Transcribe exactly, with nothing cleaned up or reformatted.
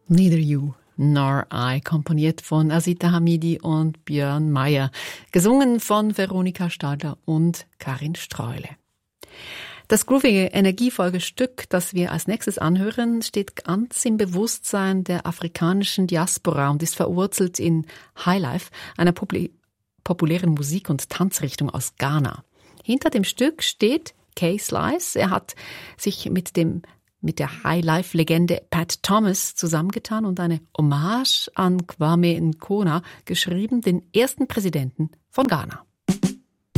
Neither You Nor I, komponiert von Asita Hamidi und Björn Mayer, gesungen von Veronika Stadler und Karin Streule. Das groovige, energievolle Stück, das wir als nächstes anhören, steht ganz im Bewusstsein der afrikanischen Diaspora und ist verwurzelt in Highlife, einer popul- populären Musik- und Tanzrichtung aus Ghana. Hinter dem Stück steht Kay Slice. Er hat sich mit dem mit der Highlife-Legende Pat Thomas zusammengetan und eine Hommage an Kwame Nkrumah geschrieben, den ersten Präsidenten von Ghana.